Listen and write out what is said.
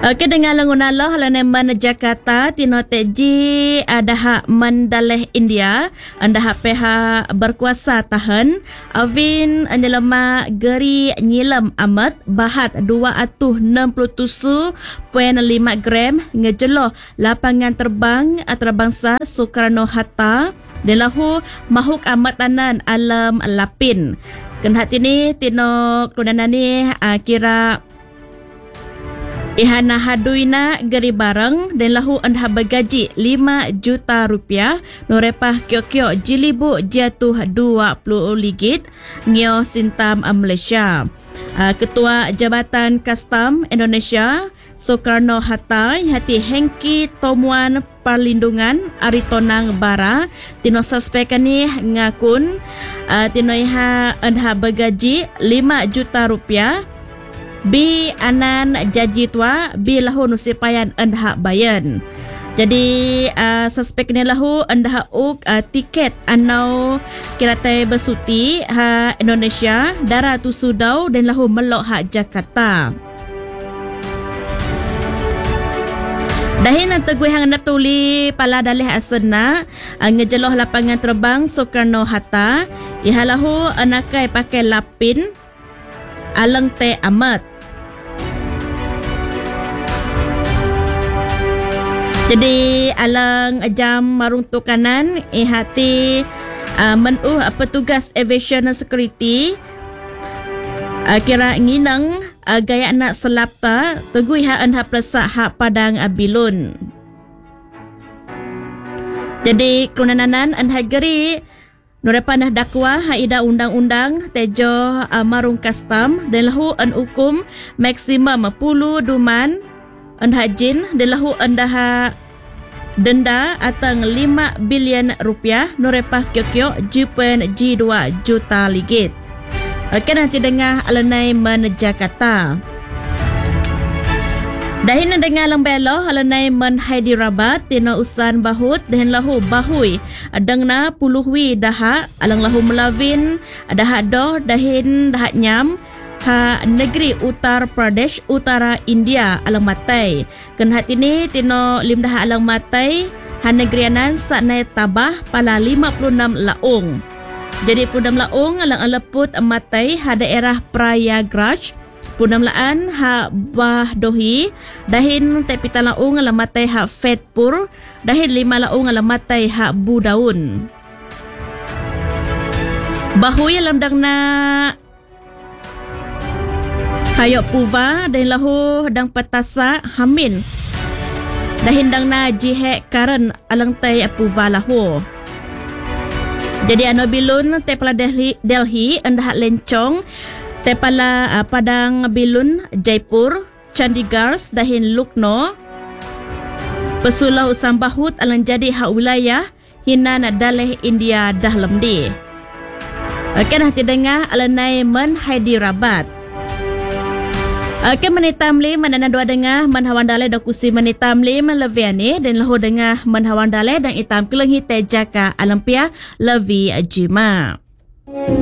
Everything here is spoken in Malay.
Okey, dengan langunalo halane man Jakarta tino teji ada mandaleh India anda peha berkuasa tahan awin anyelama geri nyilam amat bahat 267.5 gram ngejeloh lapangan terbang antarabangsa Soekarno-Hatta dan lahu mahuk amatanan alam lapin. Kenhat ini tino kunanani kira ihana haduina geri barang dan lahu anda bergaji 5 juta rupiah norepah kio-kio jilibu jatuh 20 ligit ngio sintam Malaysia. Ketua Jabatan Kastam Indonesia Soekarno-Hatta hati Hengki Tomuan Perlindungan Aritonang Bara tino suspek ni ngakun tino iha anda bergaji 5 juta rupiah bi anan jaji tua bi lahu nusipayan anda bayan. Jadi suspek ni lahu anda tiket anau kirate bersuti ha Indonesia dara tu sudau dan lahu melok ha Jakarta. Dahin ang teguh hang natuli pala dalih asena ngejeloh lapangan terbang Soekarno-Hatta ihalahu anakai pakai lapin alang te amat. Jadi alang jam maruntuk kanan hati petugas aviation security kira nginang gaya nak selapta teguh ha anda plesak hak padang bilun. Jadi kelunanan anda geri norepanah dakwa haida undang-undang tejo marung kastam dan lahu an hukum maksimum 10 duman anda jin dan lahu anda denda atang 5 bilion rupiah norepah kyo-kyo jupen G2 juta ligit. Okey, nanti dengar alanai man Jakarta. Dahin dengar lembelo alanai man Hyderabad tino usan bahut dan lahu bahui adangna puluhwi daha alang lahu melawin daha doh dahin daha nyam ha negeri Uttar Pradesh Utara India alang matai. Ken hati ni tino lim daha alang matai ha negerianan saknai tabah pala 56 laung. Jadi pudam laung alang aleput matai ha daerah Prayagraj. Pudam laan ha Bahdohi dahin tepita laung alang matai ha Fedpur dahin 5 laung alang matai ha Budaun. Bahui alam dangna Kayok Puva dan lahu dang petasa Hamin dahin dang na jihek karen alang tay Puva lahu. Jadi bilun tepala Delhi anda lencong tepala padang bilun Jaipur Chandigarh dahin Lucknow pesulau sambahut alang jadi hak wilayah hina daleh India dah lemdi. Okey, nanti dengar alanai man Hyderabad. Okey, menitamli manana dua dengar manhawan dalai dan kusi menitamli meleviani dan lahu dengar manhawan dalai dan itam kelengi tejaka alampia levi jima.